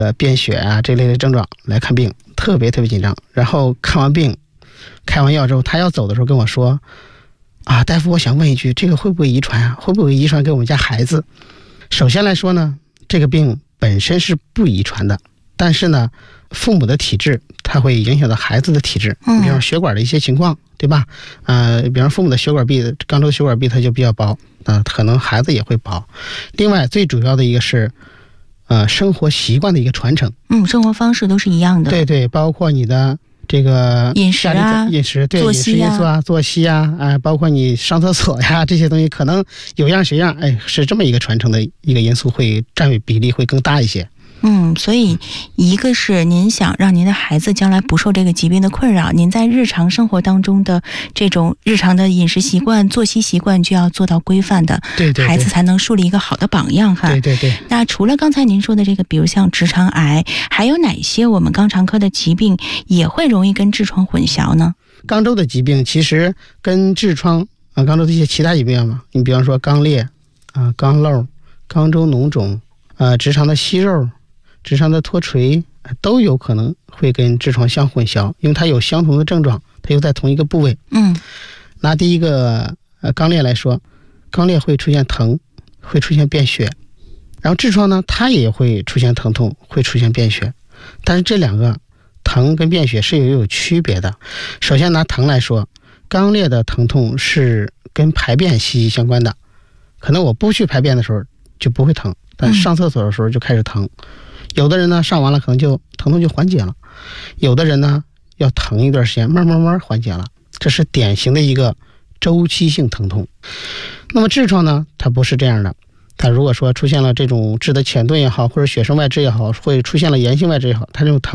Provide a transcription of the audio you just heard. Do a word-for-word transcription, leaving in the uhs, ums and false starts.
呃便血啊这类的症状来看病，特别特别紧张。然后看完病开完药之后，他要走的时候跟我说啊，大夫，我想问一句，这个会不会遗传啊？会不会遗传给我们家孩子？首先来说呢，这个病本身是不遗传的，但是呢，父母的体质它会影响到孩子的体质，比方血管的一些情况，对吧？呃，比方父母的血管壁，肛周血管壁它就比较薄，呃，可能孩子也会薄。另外，最主要的一个是，呃，生活习惯的一个传承。 嗯，生活方式都是一样的。 对对，包括你的这个饮食啊， 饮食对作息啊， 饮食因素啊，作息啊，啊、呃，包括你上厕所呀，这些东西可能有样学样，哎，是这么一个传承的一个因素，会占比例会更大一些。 嗯，所以一个是您想让您的孩子将来不受这个疾病的困扰，您在日常生活当中的这种日常的饮食习惯、作息习惯就要做到规范的， 对对对， 孩子才能树立一个好的榜样哈。 对对对。 那除了刚才您说的这个，比如像直肠癌，还有哪些我们肛肠科的疾病也会容易跟痔疮混淆呢？ 肛周的疾病其实跟痔疮啊、肛周的一些其他疾病嘛，你比方说肛裂啊、肛瘘、肛周脓肿啊、直肠的息肉、直肠的脱垂都有可能会跟痔疮相混淆，因为它有相同的症状，它又在同一个部位。 嗯， 拿第一个呃肛裂来说，肛裂会出现疼，会出现便血，然后痔疮呢，它也会出现疼痛，会出现便血，但是这两个疼跟便血是有有区别的。首先拿疼来说，肛裂的疼痛是跟排便息息相关的，可能我不去排便的时候就不会疼，但上厕所的时候就开始疼。嗯，有的人呢上完了可能就疼痛就缓解了，有的人呢要疼一段时间，慢慢慢缓解了，这是典型的一个周期性疼痛。那么痔疮呢，它不是这样的，它如果说出现了这种痔的浅钝也好，或者血生外痔也好，会出现了炎性外痔也好，它这种疼